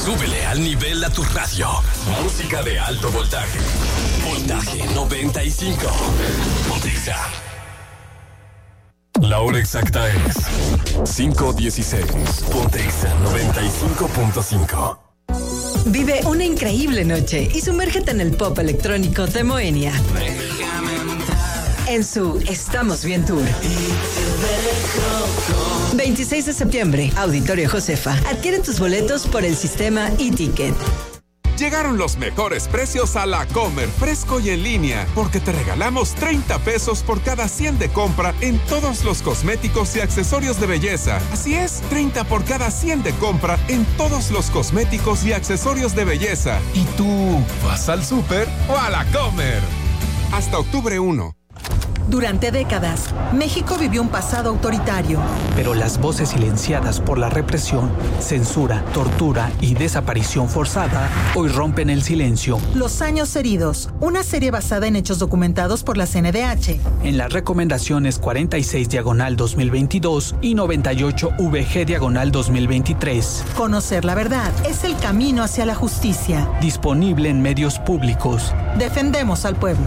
Súbele al nivel a tu radio. Música de alto voltaje. Voltaje 95. Pontexa. La hora exacta es 5:16. Pontexa 95.5. Vive una increíble noche y sumérgete en el pop electrónico de Moenia. En su Estamos Bien Tour. 26 de septiembre, Auditorio Josefa. Adquiere tus boletos por el sistema e-ticket. Llegaron los mejores precios a La Comer, fresco y en línea, porque te regalamos 30 pesos por cada 100 de compra en todos los cosméticos y accesorios de belleza. Así es, 30 por cada 100 de compra en todos los cosméticos y accesorios de belleza. ¿Y tú vas al súper o a La Comer? Hasta octubre 1. Durante décadas, México vivió un pasado autoritario. Pero las voces silenciadas por la represión, censura, tortura y desaparición forzada hoy rompen el silencio. Los años heridos, una serie basada en hechos documentados por la CNDH. En las recomendaciones 46/2022 y 98/VG/2023. Conocer la verdad es el camino hacia la justicia. Disponible en medios públicos. Defendemos al pueblo.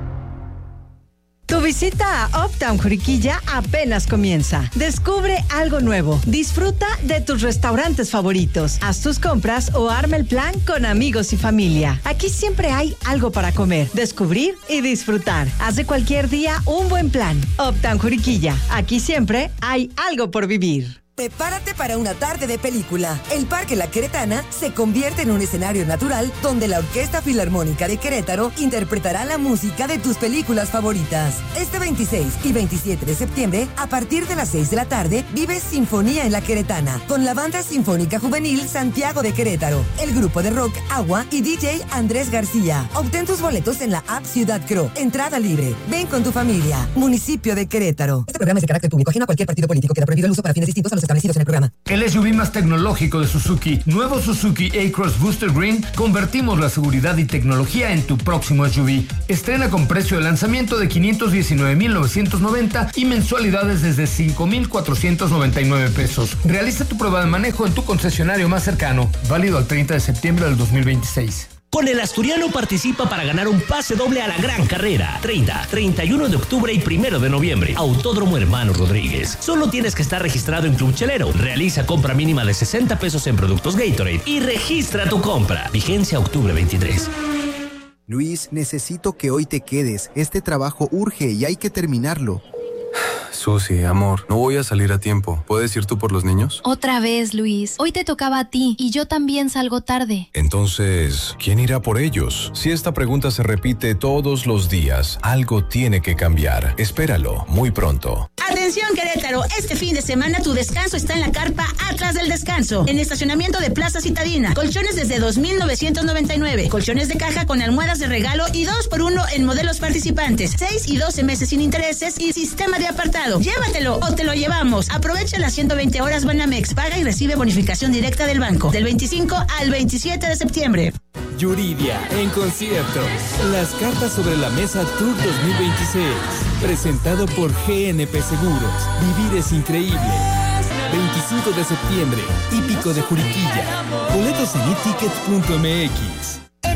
Tu visita a Uptown Juriquilla apenas comienza. Descubre algo nuevo. Disfruta de tus restaurantes favoritos. Haz tus compras o arma el plan con amigos y familia. Aquí siempre hay algo para comer, descubrir y disfrutar. Haz de cualquier día un buen plan. Uptown Juriquilla. Aquí siempre hay algo por vivir. Prepárate para una tarde de película. El Parque La Queretana se convierte en un escenario natural donde la Orquesta Filarmónica de Querétaro interpretará la música de tus películas favoritas. Este 26 y 27 de septiembre, a partir de las 6 de la tarde, vive Sinfonía en La Queretana con la Banda Sinfónica Juvenil Santiago de Querétaro, el grupo de rock Agua y DJ Andrés García. Obtén tus boletos en la app Ciudad Cro. Entrada libre. Ven con tu familia. Municipio de Querétaro. Este programa es de carácter público, ajeno a cualquier partido político. Queda prohibido el uso para fines distintos a los establecidos en el programa. El SUV más tecnológico de Suzuki, nuevo Suzuki A-Cross Booster Green, convertimos la seguridad y tecnología en tu próximo SUV. Estrena con precio de lanzamiento de $519,990 y mensualidades desde $5,499. Realiza tu prueba de manejo en tu concesionario más cercano, válido al 30 de septiembre del 2026. Con el Asturiano participa para ganar un pase doble a la gran carrera. 30, 31 de octubre y 1 de noviembre. Autódromo Hermano Rodríguez. Solo tienes que estar registrado en Club Chelero. Realiza compra mínima de 60 pesos en productos Gatorade y registra tu compra. Vigencia octubre 23. Luis, necesito que hoy te quedes. Este trabajo urge y hay que terminarlo. Susi, amor, no voy a salir a tiempo. ¿Puedes ir tú por los niños? Otra vez, Luis. Hoy te tocaba a ti y yo también salgo tarde. Entonces, ¿quién irá por ellos? Si esta pregunta se repite todos los días, algo tiene que cambiar. Espéralo, muy pronto. Atención, Querétaro, este fin de semana tu descanso está en la carpa Atlas del Descanso, en estacionamiento de Plaza Citadina. Colchones desde 2,999. Colchones de caja con almohadas de regalo y 2x1 en modelos participantes. 6 y 12 meses sin intereses y sistema de apartado. Llévatelo o te lo llevamos. Aprovecha las 120 horas Banamex. Paga y recibe bonificación directa del banco. Del 25 al 27 de septiembre. Yuridia en concierto. Las cartas sobre la mesa Tour 2026. Presentado por GNP Seguros. Vivir es increíble. 25 de septiembre. Hípico de Juriquilla. Boletos en eticket.mx.